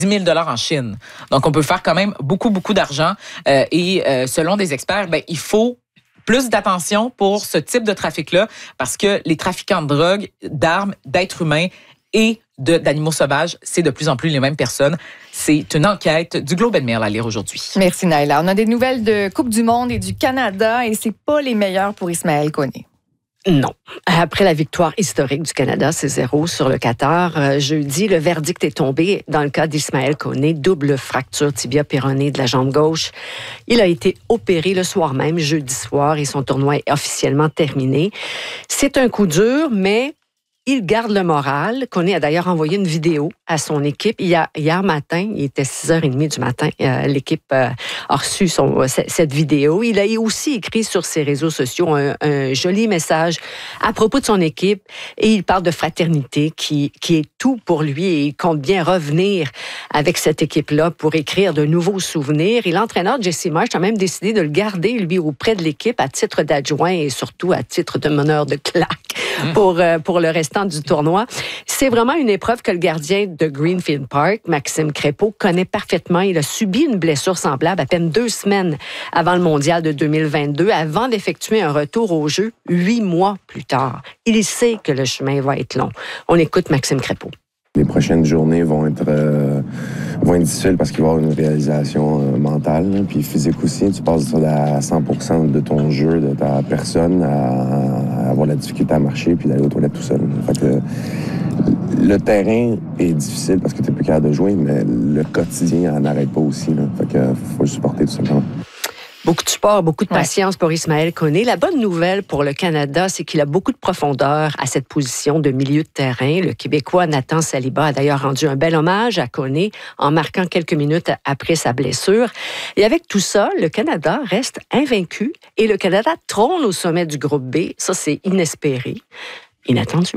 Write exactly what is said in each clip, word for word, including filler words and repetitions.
dix mille dollars en Chine. Donc, on peut faire quand même beaucoup, beaucoup d'argent. Euh, et euh, selon des experts, ben, il faut plus d'attention pour ce type de trafic-là parce que les trafiquants de drogue, d'armes, d'êtres humains et de, d'animaux sauvages, c'est de plus en plus les mêmes personnes. C'est une enquête du Globe and Mail à lire aujourd'hui. Merci, Naila. On a des nouvelles de Coupe du Monde et du Canada et c'est pas les meilleures pour Ismaël Koné. Non. Après la victoire historique du Canada, c'est zéro sur le Qatar, euh, jeudi, le verdict est tombé dans le cas d'Ismaël Koné, double fracture tibia-péronée de la jambe gauche. Il a été opéré le soir même, jeudi soir, et son tournoi est officiellement terminé. C'est un coup dur, mais il garde le moral. Koné a d'ailleurs envoyé une vidéo à son équipe. Hier, hier matin, il était six heures trente du matin, euh, l'équipe euh, a reçu son, euh, cette vidéo. Il a aussi écrit sur ses réseaux sociaux un, un joli message à propos de son équipe et il parle de fraternité qui, qui est tout pour lui et il compte bien revenir avec cette équipe-là pour écrire de nouveaux souvenirs. Et l'entraîneur Jesse Marsh a même décidé de le garder, lui, auprès de l'équipe à titre d'adjoint et surtout à titre de meneur de claque mmh. pour, euh, pour le restant du tournoi. C'est vraiment une épreuve que le gardien de Greenfield Park, Maxime Crépeau, connaît parfaitement. Il a subi une blessure semblable à peine deux semaines avant le mondial de deux mille vingt-deux, avant d'effectuer un retour au jeu huit mois plus tard. Il sait que le chemin va être long. On écoute Maxime Crépeau. Les prochaines journées vont être, euh, vont être difficiles parce qu'il va y avoir une réalisation euh, mentale, là, puis physique aussi. Tu passes à cent pour cent de ton jeu, de ta personne, à, à avoir la difficulté à marcher puis d'aller aux toilettes tout seul. Fait que le, le terrain est difficile parce que tu n'es plus capable de jouer, mais le quotidien n'en arrête pas aussi. Là. Fait que faut le supporter tout simplement. Beaucoup de sport, beaucoup de patience ouais. pour Ismaël Koné. La bonne nouvelle pour le Canada, c'est qu'il a beaucoup de profondeur à cette position de milieu de terrain. Le Québécois Nathan Saliba a d'ailleurs rendu un bel hommage à Koné en marquant quelques minutes après sa blessure. Et avec tout ça, le Canada reste invaincu et le Canada trône au sommet du groupe B. Ça, c'est inespéré. Inattendu.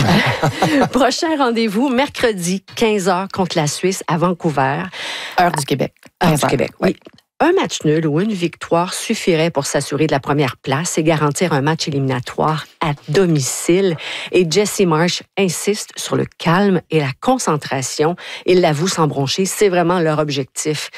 Prochain rendez-vous, mercredi, quinze heures contre la Suisse à Vancouver. Heure du Québec. Heure du Québec, oui. Un match nul ou une victoire suffirait pour s'assurer de la première place et garantir un match éliminatoire à domicile. Et Jesse Marsh insiste sur le calme et la concentration. Il l'avoue sans broncher, c'est vraiment leur objectif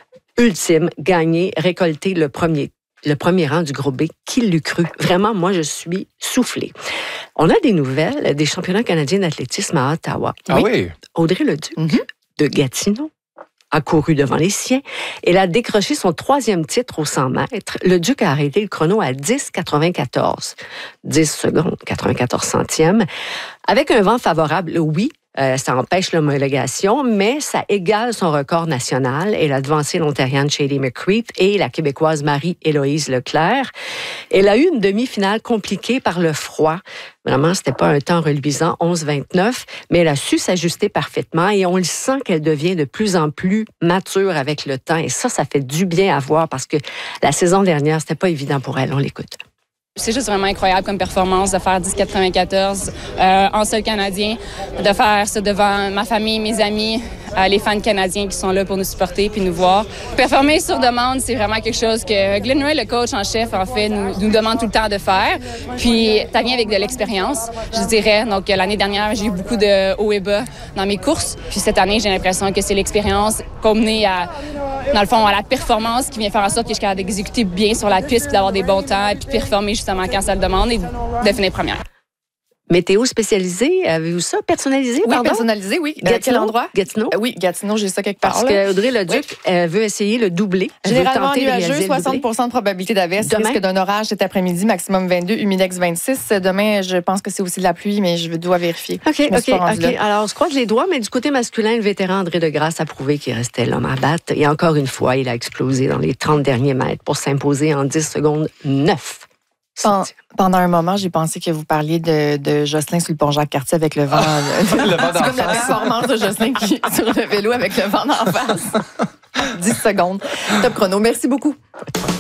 ultime, gagner, récolter le premier le premier rang du groupe B, qui l'eût cru. Vraiment, moi, je suis soufflée. On a des nouvelles des championnats canadiens d'athlétisme à Ottawa. Ah oui? oui? Audrey Leduc, mm-hmm. de Gatineau, a couru devant les siens. Elle a décroché son troisième titre aux cent mètres. Le Duc a arrêté le chrono à dix quatre-vingt-quatorze. dix secondes, quatre-vingt-quatorze centièmes. Avec un vent favorable, oui, Euh, ça empêche l'homologation, mais ça égale son record national. Elle a devancé l'Ontarienne Shady McCreath et la Québécoise Marie-Héloïse Leclerc. Elle a eu une demi-finale compliquée par le froid. Vraiment, c'était pas un temps reluisant, onze vingt-neuf, mais elle a su s'ajuster parfaitement et on le sent qu'elle devient de plus en plus mature avec le temps. Et ça, ça fait du bien à voir parce que la saison dernière, c'était pas évident pour elle. On l'écoute. C'est juste vraiment incroyable comme performance de faire dix quatre-vingt-quatorze euh, en seul Canadien, de faire ça devant ma famille, mes amis, euh, les fans canadiens qui sont là pour nous supporter puis nous voir. Performer sur demande, c'est vraiment quelque chose que Glenn Ray, le coach en chef, en fait, nous, nous demande tout le temps de faire. Puis ça vient avec de l'expérience, je dirais. Donc l'année dernière, j'ai eu beaucoup de hauts et bas dans mes courses. Puis cette année, j'ai l'impression que c'est l'expérience combinée à, dans le fond, à la performance qui vient faire en sorte que je suis capable d'exécuter bien sur la piste puis d'avoir des bons temps et puis de performer justement quand ça le demande et de finir première. Météo spécialisée, avez-vous ça? Personnalisé, oui, pardon? personnalisé, oui. Gatineau? À quel endroit? Gatineau? Euh, oui, Gatineau, j'ai ça quelque part. Parce que Audrey Leduc oui. euh, veut essayer le doublé. Généralement nuageux, soixante pour cent de probabilité d'averse, risque d'un orage cet après-midi, maximum vingt-deux, humidex vingt-six. Demain, je pense que c'est aussi de la pluie, mais je dois vérifier. OK, OK, OK. Alors, on se croise les doigts, mais du côté masculin, le vétéran André Degrasse a prouvé qu'il restait l'homme à battre. Et encore une fois, il a explosé dans les trente derniers mètres pour s'imposer en dix secondes neuf. Pendant un moment, j'ai pensé que vous parliez de, de Jocelyn sur le pont Jacques-Cartier avec le vent. Ah, le, le vent c'est comme la performance de Jocelyn qui, sur le vélo avec le vent d'en face. dix secondes. Top chrono. Merci beaucoup.